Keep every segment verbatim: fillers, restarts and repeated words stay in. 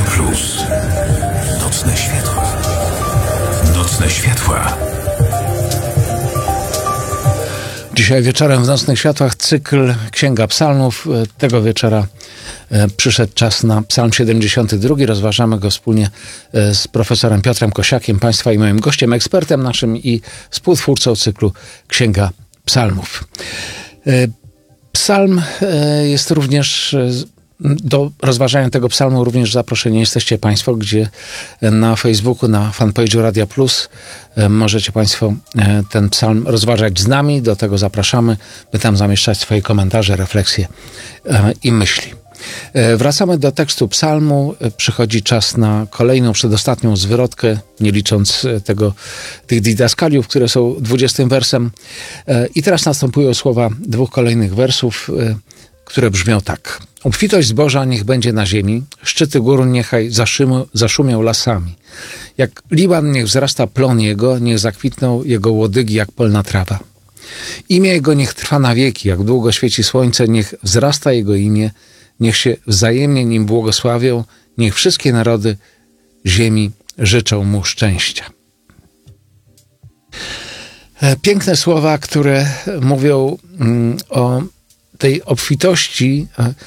Plus. Nocne światła. Nocne światła. Dzisiaj wieczorem w Nocnych Światłach cykl Księga Psalmów. Tego wieczora przyszedł czas na Psalm siedemdziesiąty drugi. Rozważamy go wspólnie z profesorem Piotrem Kosiakiem, Państwa i moim gościem, ekspertem naszym i współtwórcą cyklu Księga Psalmów. Psalm jest również... Do rozważania tego psalmu również zaproszeni jesteście Państwo, gdzie na Facebooku, na fanpage'u Radia Plus możecie Państwo ten psalm rozważać z nami. Do tego zapraszamy, by tam zamieszczać swoje komentarze, refleksje i myśli. Wracamy do tekstu psalmu. Przychodzi czas na kolejną, przedostatnią zwrotkę, nie licząc tego, tych didaskaliów, które są dwudziestym wersem. I teraz następują słowa dwóch kolejnych wersów, które brzmią tak. Obfitość zboża niech będzie na ziemi, szczyty gór niechaj zaszymu, zaszumią lasami. Jak Liban niech wzrasta plon jego, niech zakwitną jego łodygi jak polna trawa. Imię jego niech trwa na wieki, jak długo świeci słońce, niech wzrasta jego imię, niech się wzajemnie nim błogosławią, niech wszystkie narody ziemi życzą mu szczęścia. Piękne słowa, które mówią mm, o tej obfitości,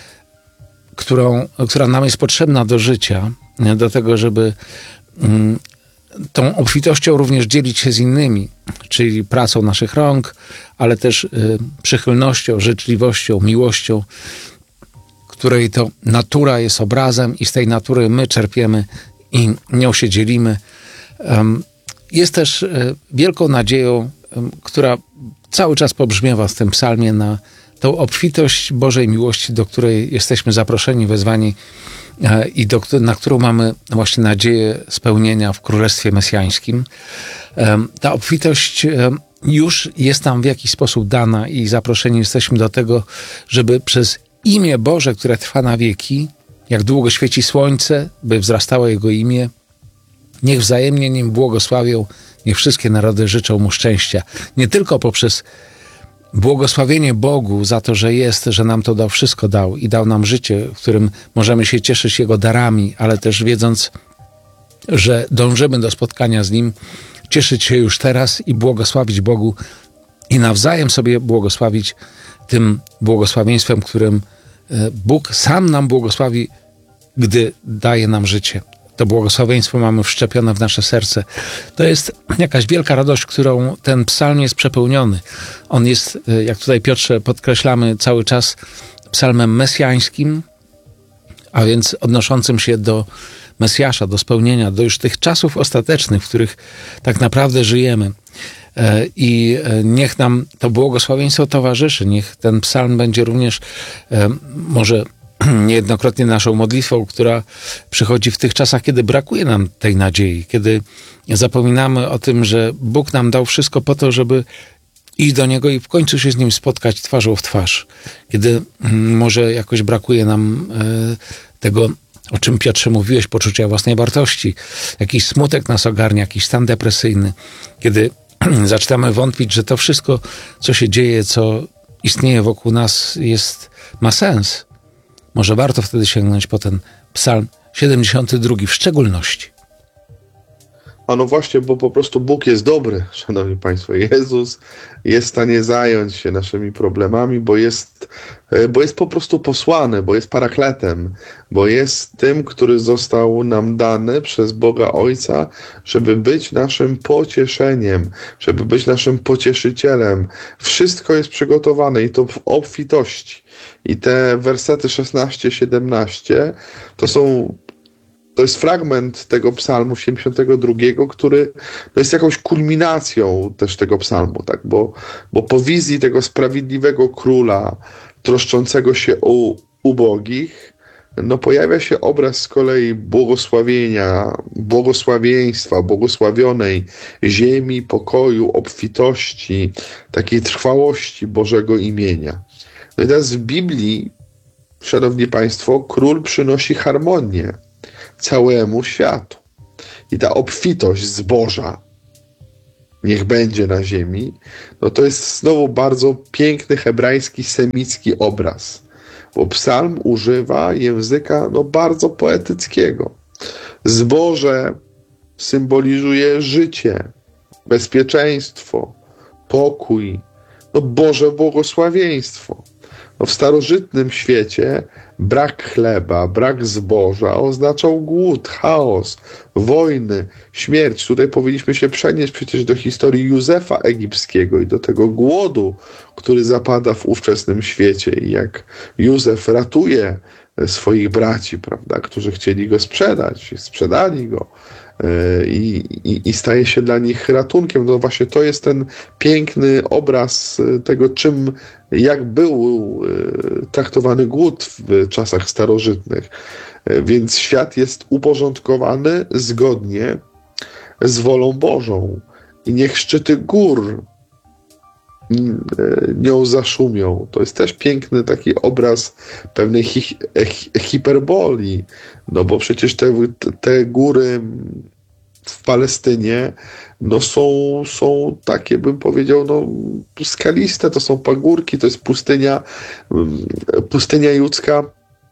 którą, która nam jest potrzebna do życia, do tego, żeby mm, tą obfitością również dzielić się z innymi, czyli pracą naszych rąk, ale też y, przychylnością, życzliwością, miłością, której to natura jest obrazem i z tej natury my czerpiemy i nią się dzielimy. Um, jest też y, wielką nadzieją, y, która cały czas pobrzmiewa w tym psalmie, na tą obfitość Bożej miłości, do której jesteśmy zaproszeni, wezwani i do, na którą mamy właśnie nadzieję spełnienia w Królestwie Mesjańskim. Ta obfitość już jest nam w jakiś sposób dana i zaproszeni jesteśmy do tego, żeby przez imię Boże, które trwa na wieki, jak długo świeci słońce, by wzrastało Jego imię, niech wzajemnie nim błogosławią, niech wszystkie narody życzą mu szczęścia. Nie tylko poprzez błogosławienie Bogu za to, że jest, że nam to dał, wszystko dał i dał nam życie, w którym możemy się cieszyć Jego darami, ale też wiedząc, że dążymy do spotkania z Nim, cieszyć się już teraz i błogosławić Bogu i nawzajem sobie błogosławić tym błogosławieństwem, którym Bóg sam nam błogosławi, gdy daje nam życie. To błogosławieństwo mamy wszczepione w nasze serce. To jest jakaś wielka radość, którą ten psalm jest przepełniony. On jest, jak tutaj Piotrze podkreślamy cały czas, psalmem mesjańskim, a więc odnoszącym się do Mesjasza, do spełnienia, do już tych czasów ostatecznych, w których tak naprawdę żyjemy. I niech nam to błogosławieństwo towarzyszy. Niech ten psalm będzie również może niejednokrotnie naszą modlitwą, która przychodzi w tych czasach, kiedy brakuje nam tej nadziei, kiedy zapominamy o tym, że Bóg nam dał wszystko po to, żeby iść do Niego i w końcu się z Nim spotkać twarzą w twarz. Kiedy może jakoś brakuje nam tego, o czym Piotrze mówiłeś, poczucia własnej wartości, jakiś smutek nas ogarnia, jakiś stan depresyjny, kiedy zaczynamy wątpić, że to wszystko, co się dzieje, co istnieje wokół nas, jest, ma sens. Może warto wtedy sięgnąć po ten psalm siedemdziesiąty drugi w szczególności. A no właśnie, bo po prostu Bóg jest dobry, szanowni państwo. Jezus jest w stanie zająć się naszymi problemami, bo jest, bo jest po prostu posłany, bo jest parakletem, bo jest tym, który został nam dany przez Boga Ojca, żeby być naszym pocieszeniem, żeby być naszym pocieszycielem. Wszystko jest przygotowane i to w obfitości. I te wersety szesnaście siedemnaście to są To jest fragment tego psalmu siedemdziesiątego drugiego, który to jest jakąś kulminacją też tego psalmu, tak? Bo, bo po wizji tego sprawiedliwego króla troszczącego się o ubogich, no pojawia się obraz z kolei błogosławienia, błogosławieństwa, błogosławionej ziemi, pokoju, obfitości, takiej trwałości Bożego imienia. No i teraz w Biblii, szanowni państwo, król przynosi harmonię całemu światu. I ta obfitość zboża, niech będzie na ziemi, no to jest znowu bardzo piękny hebrajski, semicki obraz. Bo psalm używa języka no bardzo poetyckiego. Zboże symbolizuje życie, bezpieczeństwo, pokój, no Boże błogosławieństwo. No w starożytnym świecie brak chleba, brak zboża oznaczał głód, chaos, wojny, śmierć. Tutaj powinniśmy się przenieść przecież do historii Józefa Egipskiego i do tego głodu, który zapada w ówczesnym świecie i jak Józef ratuje swoich braci, prawda, którzy chcieli go sprzedać, sprzedali go. I, i, i staje się dla nich ratunkiem. No właśnie to jest ten piękny obraz tego, czym, jak był traktowany głód w czasach starożytnych. Więc świat jest uporządkowany zgodnie z wolą Bożą. I niech szczyty gór nią zaszumią. To jest też piękny taki obraz pewnej hi, hi, hiperboli, no bo przecież te, te góry w Palestynie no są, są takie, bym powiedział, no skaliste, to są pagórki, to jest pustynia, pustynia judzka.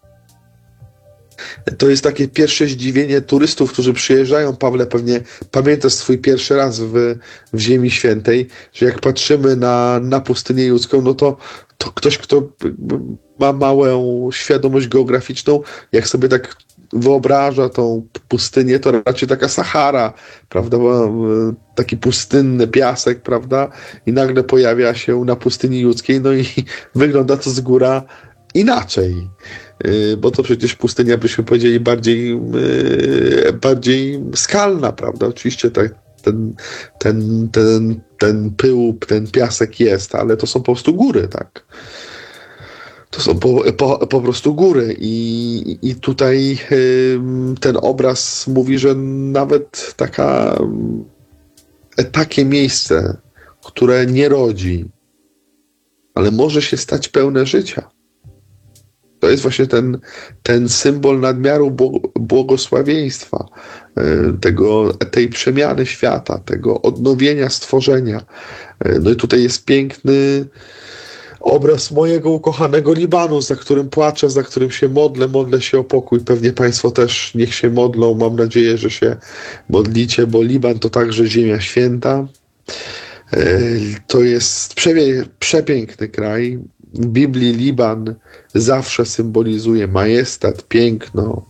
To jest takie pierwsze zdziwienie turystów, którzy przyjeżdżają. Pawle, pewnie pamiętasz swój pierwszy raz w, w Ziemi Świętej, że jak patrzymy na, na pustynię judzką, no to, to ktoś, kto ma małą świadomość geograficzną, jak sobie tak wyobraża tą pustynię, to raczej taka Sahara, prawda, taki pustynny piasek, prawda, i nagle pojawia się na pustyni judzkiej, no i wygląda to z góra inaczej. Bo to przecież pustynia, byśmy powiedzieli, bardziej, bardziej skalna, prawda? Oczywiście tak, ten, ten, ten, ten pył, ten piasek jest, ale to są po prostu góry, tak? To są po, po, po prostu góry i, i tutaj ten obraz mówi, że nawet taka, takie miejsce, które nie rodzi, ale może się stać pełne życia. To jest właśnie ten, ten symbol nadmiaru błogosławieństwa, tego, tej przemiany świata, tego odnowienia stworzenia. No i tutaj jest piękny obraz mojego ukochanego Libanu, za którym płaczę, za którym się modlę, modlę się o pokój. Pewnie Państwo też niech się modlą. Mam nadzieję, że się modlicie, bo Liban to także ziemia święta. To jest prze, przepiękny kraj. W Biblii Liban zawsze symbolizuje majestat, piękno,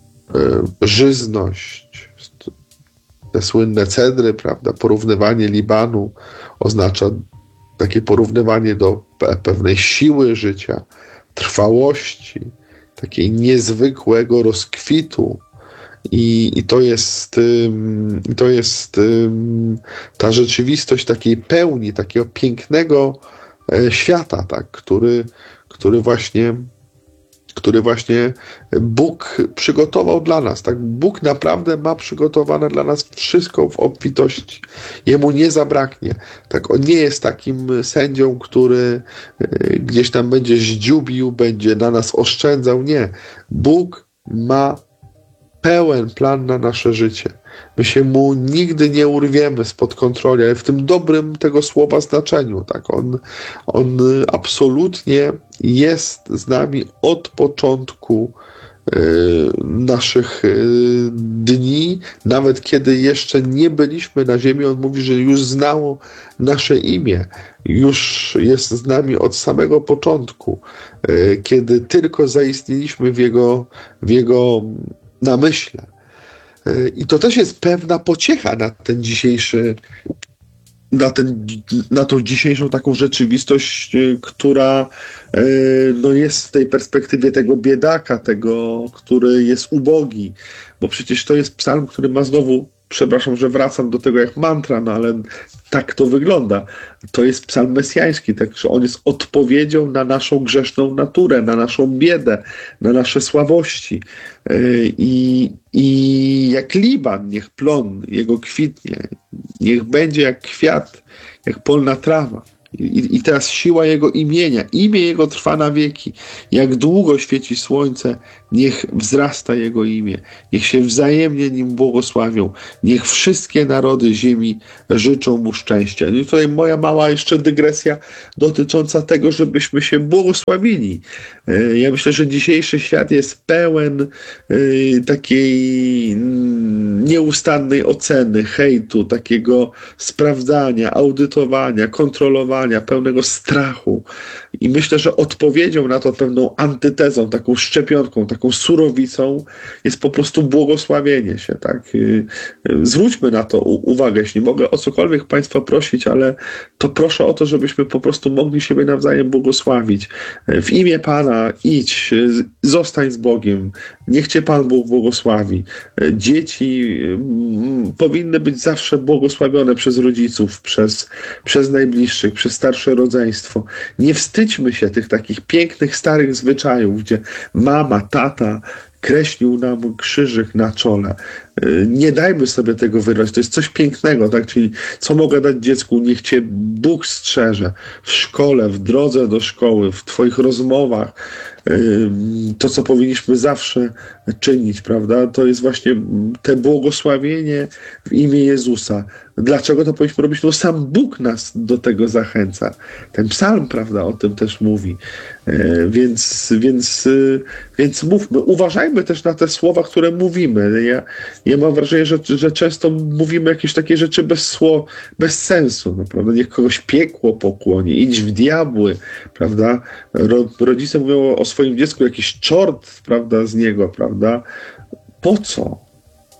żyzność. Te słynne cedry, prawda? Porównywanie Libanu oznacza takie porównywanie do pewnej siły życia, trwałości, takiej niezwykłego rozkwitu. I, i to jest, i to jest ta rzeczywistość takiej pełni, takiego pięknego świata, tak, który, który właśnie który właśnie Bóg przygotował dla nas. Tak? Bóg naprawdę ma przygotowane dla nas wszystko w obfitości. Jemu nie zabraknie. Tak? On nie jest takim sędzią, który gdzieś tam będzie zdziubił, będzie na nas oszczędzał. Nie. Bóg ma pełen plan na nasze życie. My się mu nigdy nie urwiemy spod kontroli, ale w tym dobrym tego słowa znaczeniu. Tak? On, on absolutnie jest z nami od początku y, naszych y, dni, nawet kiedy jeszcze nie byliśmy na ziemi. On mówi, że już znał nasze imię, już jest z nami od samego początku, y, kiedy tylko zaistnieliśmy w Jego, w jego namyśle. I to też jest pewna pociecha na ten dzisiejszy, na, ten, na tą dzisiejszą taką rzeczywistość, która no, jest w tej perspektywie tego biedaka, tego, który jest ubogi. Bo przecież to jest psalm, który ma znowu, przepraszam, że wracam do tego jak mantra, no ale tak to wygląda. To jest psalm mesjański, także on jest odpowiedzią na naszą grzeszną naturę, na naszą biedę, na nasze słabości. I, i jak Liban, niech plon jego kwitnie, niech będzie jak kwiat, jak polna trawa. I, I teraz siła Jego imienia, imię Jego trwa na wieki. Jak długo świeci słońce, niech wzrasta Jego imię. Niech się wzajemnie Nim błogosławią. Niech wszystkie narody ziemi życzą Mu szczęścia. I tutaj moja mała jeszcze dygresja dotycząca tego, żebyśmy się błogosławili. Ja myślę, że dzisiejszy świat jest pełen y, takiej nieustannej oceny, hejtu, takiego sprawdzania, audytowania, kontrolowania, pełnego strachu. I myślę, że odpowiedzią na to pewną antytezą, taką szczepionką, taką surowicą jest po prostu błogosławienie się. Tak? Zwróćmy na to uwagę. Jeśli mogę o cokolwiek Państwa prosić, ale to proszę o to, żebyśmy po prostu mogli siebie nawzajem błogosławić. W imię Pana idź, zostań z Bogiem, niech Cię Pan Bóg błogosławi. Dzieci powinny być zawsze błogosławione przez rodziców, przez, przez najbliższych, przez starsze rodzeństwo. Nie wstydźmy się tych takich pięknych, starych zwyczajów, gdzie mama, tata kreślił nam krzyżyk na czole. Nie dajmy sobie tego wyrwać. To jest coś pięknego, tak? Czyli co mogę dać dziecku? Niech Cię Bóg strzeże w szkole, w drodze do szkoły, w Twoich rozmowach. To, co powinniśmy zawsze czynić, prawda? To jest właśnie te błogosławienie w imię Jezusa. Dlaczego to powinniśmy robić? No sam Bóg nas do tego zachęca. Ten psalm, prawda, o tym też mówi. Więc, więc, więc mówmy. Uważajmy też na te słowa, które mówimy. Ja, ja mam wrażenie, że, że często mówimy jakieś takie rzeczy bez słowa, bez sensu. No, prawda? Niech kogoś piekło pokłonie, idź w diabły, prawda? Ro, rodzice mówią o swoim dziecku, jakiś czort, prawda, z niego, prawda? Po co?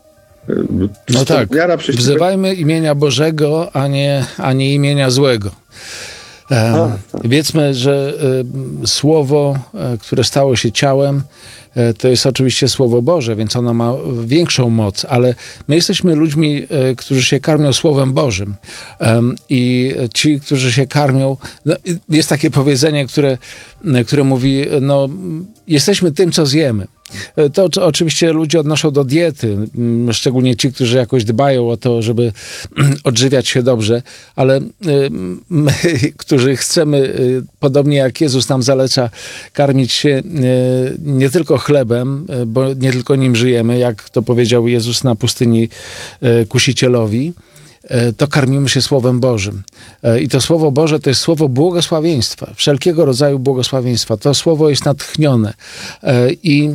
No tak, wzywajmy imienia Bożego, a nie, a nie imienia złego. E, wiedzmy, że e, słowo, e, które stało się ciałem, e, to jest oczywiście Słowo Boże, więc ono ma większą moc, ale my jesteśmy ludźmi, e, którzy się karmią Słowem Bożym. E, I ci, którzy się karmią, no, jest takie powiedzenie, które, które mówi, no, jesteśmy tym, co zjemy. To oczywiście ludzie odnoszą do diety, szczególnie ci, którzy jakoś dbają o to, żeby odżywiać się dobrze, ale my, którzy chcemy, podobnie jak Jezus nam zaleca, karmić się nie tylko chlebem, bo nie tylko nim żyjemy, jak to powiedział Jezus na pustyni kusicielowi, to karmimy się Słowem Bożym. I to Słowo Boże to jest słowo błogosławieństwa, wszelkiego rodzaju błogosławieństwa. To słowo jest natchnione. I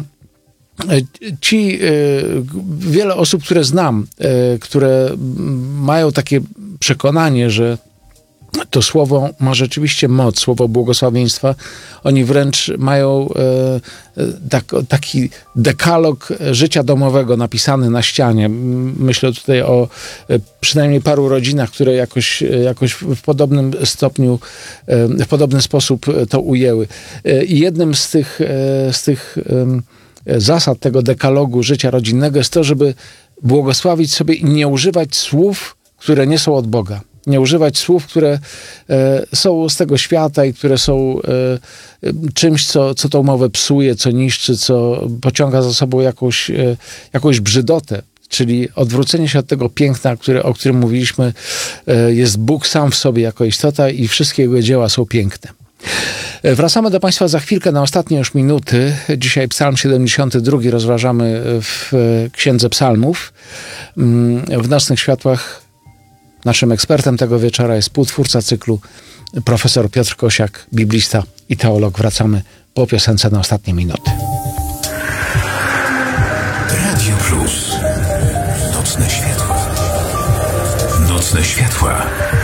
ci, wiele osób, które znam, które mają takie przekonanie, że to słowo ma rzeczywiście moc, słowo błogosławieństwa. Oni wręcz mają tak, taki dekalog życia domowego napisany na ścianie. Myślę tutaj o przynajmniej paru rodzinach, które jakoś, jakoś w podobnym stopniu, w podobny sposób to ujęły. I jednym z tych, z tych zasad tego dekalogu życia rodzinnego jest to, żeby błogosławić sobie i nie używać słów, które nie są od Boga. Nie używać słów, które e, są z tego świata i które są e, czymś, co, co tą mowę psuje, co niszczy, co pociąga za sobą jakąś, e, jakąś brzydotę. Czyli odwrócenie się od tego piękna, które, o którym mówiliśmy, e, jest Bóg sam w sobie jako istota i wszystkie Jego dzieła są piękne. Wracamy do Państwa za chwilkę na ostatnie już minuty. Dzisiaj Psalm siedemdziesiąty drugi rozważamy w Księdze Psalmów. W Nocnych Światłach naszym ekspertem tego wieczora jest współtwórca cyklu profesor Piotr Kosiak, biblista i teolog. Wracamy po piosence na ostatnie minuty. Radio Plus. Nocne Światła. Nocne Światła.